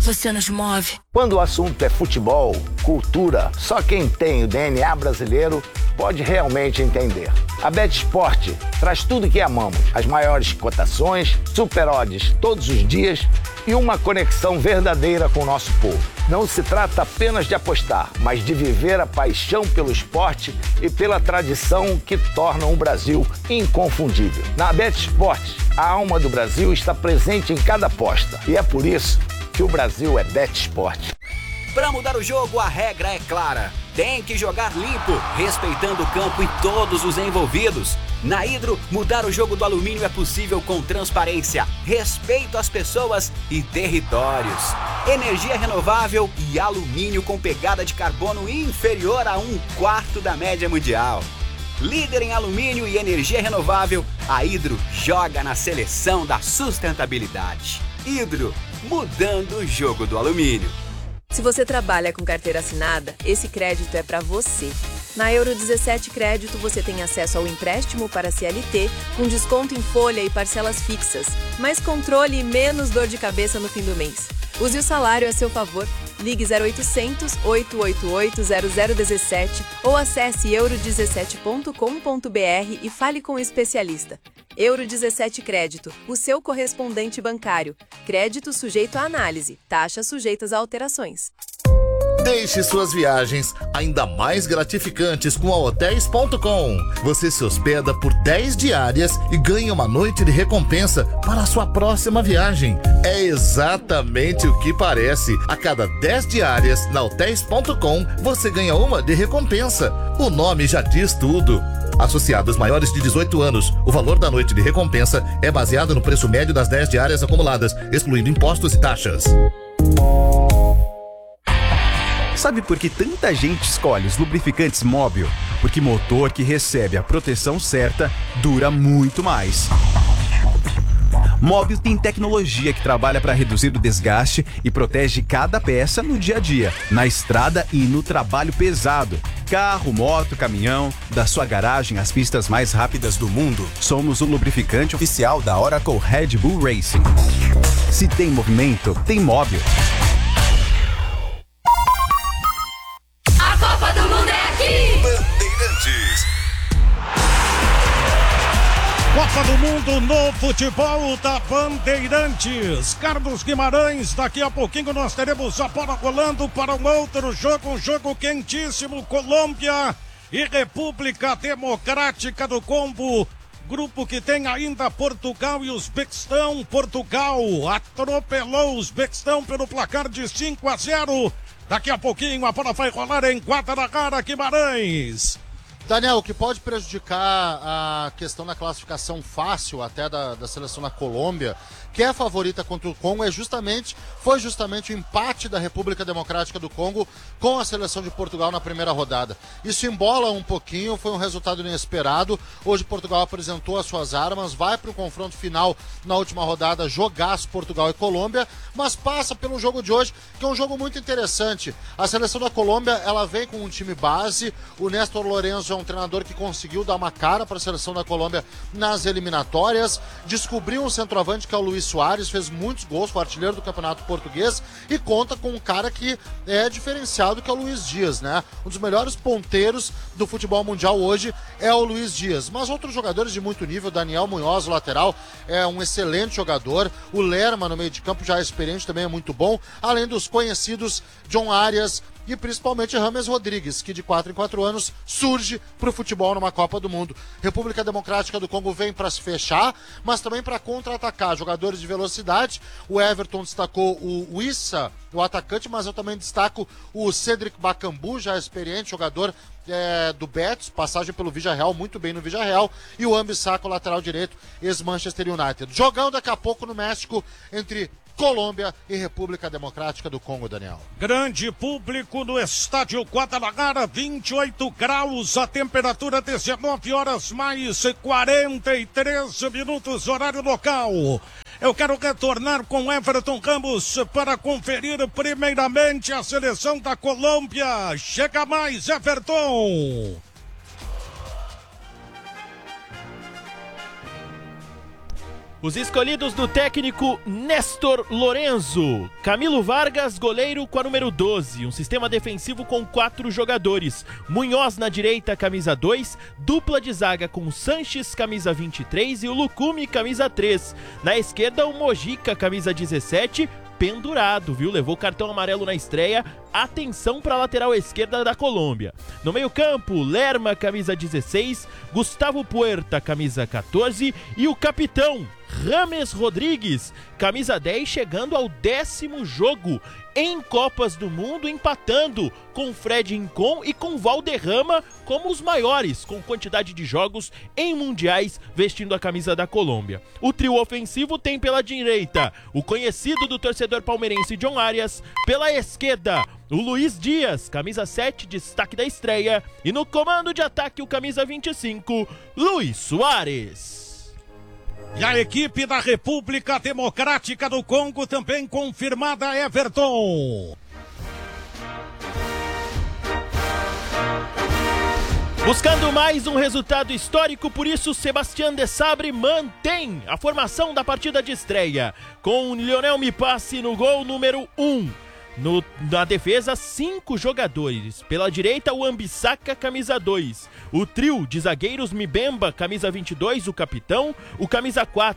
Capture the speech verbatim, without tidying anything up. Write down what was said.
você nos move. Quando o assunto é futebol, cultura, só quem tem o D N A brasileiro pode realmente entender. A BetSport traz tudo que amamos, as maiores cotações, super odds todos os dias e uma conexão verdadeira com o nosso povo. Não se trata apenas de apostar, mas de viver a paixão pelo esporte e pela tradição que tornam o Brasil inconfundível. Na BetSport, a alma do Brasil está presente em cada aposta e é por isso que o Brasil é BetSport. Para mudar o jogo, a regra é clara. Tem que jogar limpo, respeitando o campo e todos os envolvidos. Na Hidro, mudar o jogo do alumínio é possível com transparência, respeito às pessoas e territórios. Energia renovável e alumínio com pegada de carbono inferior a um quarto da média mundial. Líder em alumínio e energia renovável, a Hidro joga na seleção da sustentabilidade. Hidro, mudando o jogo do alumínio. Se você trabalha com carteira assinada, esse crédito é para você. Na Euro dezessete Crédito, você tem acesso ao empréstimo para C L T, com desconto em folha e parcelas fixas, mais controle e menos dor de cabeça no fim do mês. Use o salário a seu favor. Ligue zero oitocentos, oito oito oito, zero zero um sete ou acesse euro dezessete ponto com ponto br e fale com o especialista. Euro dezessete Crédito, o seu correspondente bancário. Crédito sujeito à análise, taxas sujeitas a alterações. Deixe suas viagens ainda mais gratificantes com a hotéis ponto com. Você se hospeda por dez diárias e ganha uma noite de recompensa para a sua próxima viagem. É exatamente o que parece. A cada dez diárias na hotéis ponto com, você ganha uma de recompensa. O nome já diz tudo. Associados maiores de dezoito anos, o valor da noite de recompensa é baseado no preço médio das dez diárias acumuladas, excluindo impostos e taxas. Sabe por que tanta gente escolhe os lubrificantes Móbil? Porque motor que recebe a proteção certa dura muito mais. Móbil tem tecnologia que trabalha para reduzir o desgaste e protege cada peça no dia a dia, na estrada e no trabalho pesado. Carro, moto, caminhão, da sua garagem às pistas mais rápidas do mundo. Somos o lubrificante oficial da Oracle Red Bull Racing. Se tem movimento, tem Móbil. A Copa do Mundo é aqui! Bandeirantes. Copa do Mundo no futebol da Bandeirantes. Carlos Guimarães, daqui a pouquinho nós teremos a bola rolando para um outro jogo, um jogo quentíssimo, Colômbia e República Democrática do Congo. Grupo que tem ainda Portugal e Uzbequistão. Portugal atropelou o Uzbequistão pelo placar de cinco a zero. Daqui a pouquinho a bola vai rolar em Guadalajara, Guimarães. Daniel, o que pode prejudicar a questão da classificação fácil até da, da seleção da Colômbia, que é a favorita contra o Congo, é justamente, foi justamente o empate da República Democrática do Congo com a seleção de Portugal na primeira rodada. Isso embola um pouquinho, foi um resultado inesperado. Hoje Portugal apresentou as suas armas, vai para o confronto final na última rodada, jogaço Portugal e Colômbia, mas passa pelo jogo de hoje, que é um jogo muito interessante. A seleção da Colômbia, ela vem com um time base, o Néstor Lorenzo é um treinador que conseguiu dar uma cara para a seleção da Colômbia nas eliminatórias, descobriu um centroavante que é o Luiz Soares, fez muitos gols, foi artilheiro do Campeonato Português e conta com um cara que é diferenciado, que é o Luiz Dias, né? Um dos melhores ponteiros do futebol mundial hoje é o Luiz Dias, mas outros jogadores de muito nível, Daniel Munhoz, o lateral, é um excelente jogador, o Lerma no meio de campo já é experiente, também é muito bom, além dos conhecidos John Arias e principalmente James Rodrigues, que de quatro em quatro anos surge para o futebol numa Copa do Mundo. República Democrática do Congo vem para se fechar, mas também para contra-atacar. Jogadores de velocidade, o Everton destacou o Wissa, o atacante, mas eu também destaco o Cedric Bakambu, já experiente, jogador é, do Betis, passagem pelo Villarreal, muito bem no Villarreal, e o Ambissaco, lateral direito, ex-Manchester United. Jogão daqui a pouco no México entre Colômbia e República Democrática do Congo, Daniel. Grande público no estádio Guadalajara, vinte e oito graus, a temperatura dezenove horas mais quarenta e três minutos, horário local. Eu quero retornar com Everton Ramos para conferir primeiramente a seleção da Colômbia. Chega mais, Everton! Os escolhidos do técnico Néstor Lorenzo. Camilo Vargas, goleiro com a número doze. Um sistema defensivo com quatro jogadores. Munhoz na direita, camisa dois. Dupla de zaga com Sanches, camisa vinte e três. E o Lucumi, camisa três. Na esquerda, o Mojica, camisa dezessete. Pendurado, viu? Levou cartão amarelo na estreia. Atenção para a lateral esquerda da Colômbia. No meio-campo, Lerma, camisa dezesseis, Gustavo Puerta, camisa quatorze e o capitão Rames Rodrigues, camisa dez, chegando ao décimo jogo em Copas do Mundo, empatando com Fred Rincon e com Valderrama como os maiores, com quantidade de jogos em mundiais, vestindo a camisa da Colômbia. O trio ofensivo tem pela direita o conhecido do torcedor palmeirense John Arias, pela esquerda o Luiz Dias, camisa sete, destaque da estreia, e no comando de ataque o camisa vinte e cinco, Luiz Soares. E a equipe da República Democrática do Congo também confirmada, Everton. Buscando mais um resultado histórico, por isso Sebastián de Sabre mantém a formação da partida de estreia, com Lionel Mipassi no gol número um. No, na defesa, cinco jogadores. Pela direita, o Ambissaca, camisa dois. O trio de zagueiros, Mibemba, camisa vinte e dois, o capitão. O camisa quatro,